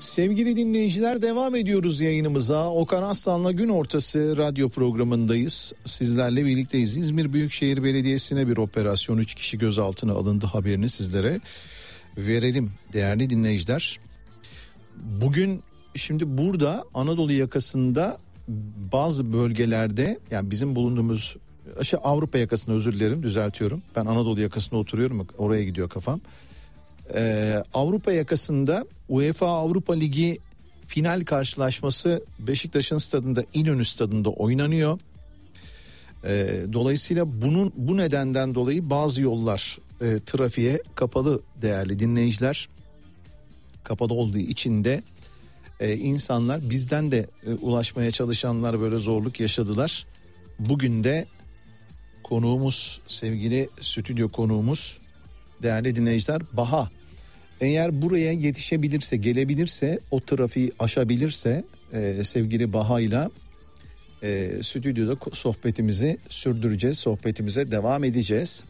Sevgili dinleyiciler, devam ediyoruz yayınımıza. Okan Aslan'la Gün Ortası radyo programındayız. Sizlerle birlikteyiz. İzmir Büyükşehir Belediyesi'ne bir operasyon, 3 kişi gözaltına alındı haberini sizlere verelim değerli dinleyiciler. Bugün şimdi burada Anadolu yakasında bazı bölgelerde, yani bizim bulunduğumuz Avrupa yakasında, özür dilerim, düzeltiyorum. Ben Anadolu yakasında oturuyorum, oraya gidiyor kafam. Avrupa yakasında UEFA Avrupa Ligi final karşılaşması Beşiktaş'ın stadında, İnönü stadında oynanıyor. Dolayısıyla bu nedenden dolayı bazı yollar trafiğe kapalı değerli dinleyiciler. Kapalı olduğu için de insanlar, bizden de ulaşmaya çalışanlar böyle zorluk yaşadılar. Bugün de konuğumuz, sevgili stüdyo konuğumuz değerli dinleyiciler, Baha. Eğer buraya yetişebilirse, gelebilirse, o trafiği aşabilirse sevgili Baha'yla stüdyoda sohbetimizi sürdüreceğiz. Sohbetimize devam edeceğiz.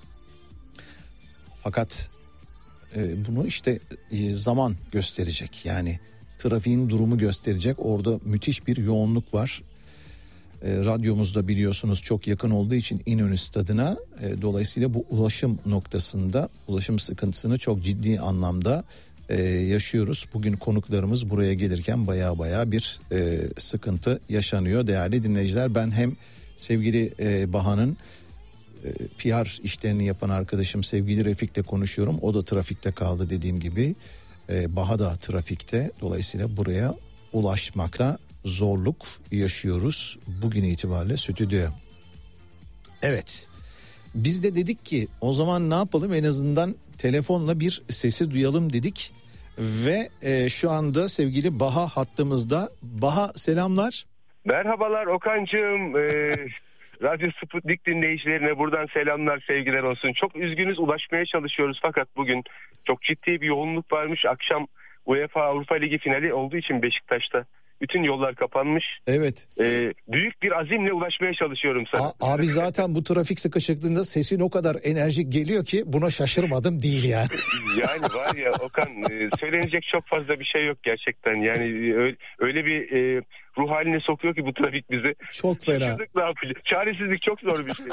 Fakat bunu işte zaman gösterecek. Yani trafiğin durumu gösterecek. Orada müthiş bir yoğunluk var. Radyomuzda biliyorsunuz çok yakın olduğu için İnönü stadına, dolayısıyla bu ulaşım noktasında ulaşım sıkıntısını çok ciddi anlamda yaşıyoruz. Bugün konuklarımız buraya gelirken baya bir sıkıntı yaşanıyor değerli dinleyiciler. Ben hem sevgili Baha'nın PR işlerini yapan arkadaşım sevgili Refik'le konuşuyorum. O da trafikte kaldı dediğim gibi. Baha da trafikte, dolayısıyla buraya ulaşmakta zorluk yaşıyoruz bugün itibariyle stüdyoya. Evet, biz de dedik ki o zaman ne yapalım, en azından telefonla bir sesi duyalım dedik ve şu anda sevgili Baha hattımızda. Baha, selamlar. Merhabalar Okan'cığım. Radyo Sputnik dinleyicilerine buradan selamlar, sevgiler olsun. Çok üzgünüz, ulaşmaya çalışıyoruz fakat bugün çok ciddi bir yoğunluk varmış. Akşam UEFA Avrupa Ligi finali olduğu için Beşiktaş'ta bütün yollar kapanmış. Evet. Büyük bir azimle ulaşmaya çalışıyorum sana. Abi zaten bu trafik sıkışıklığında sesin o kadar enerjik geliyor ki buna şaşırmadım değil yani. Yani var ya Okan, söylenecek çok fazla bir şey yok gerçekten. Yani öyle bir ruh haline sokuyor ki bu trafik bizi. Çok fena. Şaşırdık, ne yapacağız? Çaresizlik çok zor bir şey.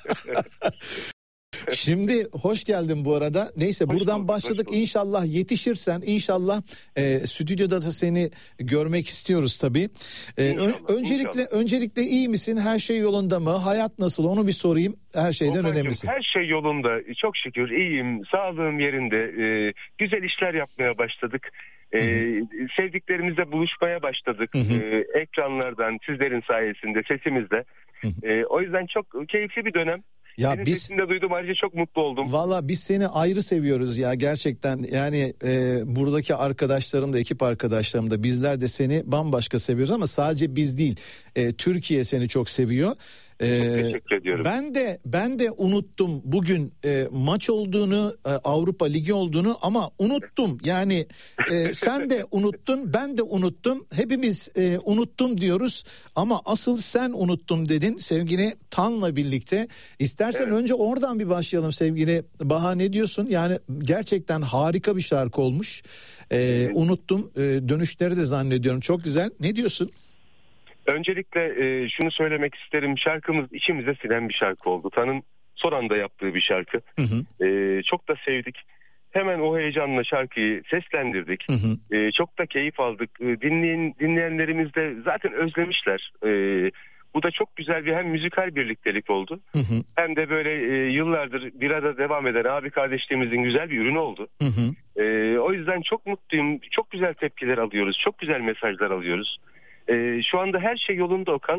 Şimdi hoş geldin bu arada. Neyse, hoş buradan bulduk, başladık. İnşallah yetişirsen, inşallah stüdyoda da seni görmek istiyoruz tabii. Öncelikle iyi misin? Her şey yolunda mı? Hayat nasıl? Onu bir sorayım. Her şeyden önemlisi. Her şey yolunda. Çok şükür iyiyim. Sağlığım yerinde. Güzel işler yapmaya başladık. Sevdiklerimizle buluşmaya başladık. Ekranlardan, sizlerin sayesinde, sesimizle. O yüzden çok keyifli bir dönem. Ya senin sesini de duydum, ayrıca çok mutlu oldum. Valla biz seni ayrı seviyoruz ya gerçekten. Yani buradaki arkadaşlarım da, ekip arkadaşlarım da, bizler de seni bambaşka seviyoruz ama sadece biz değil. Türkiye seni çok seviyor. Çok teşekkür ediyorum. Ben de unuttum bugün maç olduğunu, Avrupa Ligi olduğunu, ama unuttum. Yani sen de unuttun, ben de unuttum. Hepimiz unuttum diyoruz ama asıl sen unuttum dedin sevgili Tan'la birlikte. İstersen önce oradan bir başlayalım sevgili Baha, ne diyorsun? Yani gerçekten harika bir şarkı olmuş. Unuttum, dönüşleri de zannediyorum çok güzel. Ne diyorsun? Öncelikle şunu söylemek isterim. Şarkımız içimize sinen bir şarkı oldu. Tan'ın son anda yaptığı bir şarkı. Çok da sevdik. Hemen o heyecanla şarkıyı seslendirdik. Çok da keyif aldık. Dinleyenlerimiz de zaten özlemişler. Bu da çok güzel bir hem müzikal birliktelik oldu. Hem de böyle yıllardır bir arada devam eden abi kardeşliğimizin güzel bir ürünü oldu. O yüzden çok mutluyum. Çok güzel tepkiler alıyoruz. Çok güzel mesajlar alıyoruz. Şu anda her şey yolunda Okan.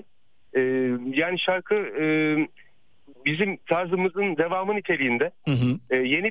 Yani şarkı bizim tarzımızın devamı niteliğinde. Yeni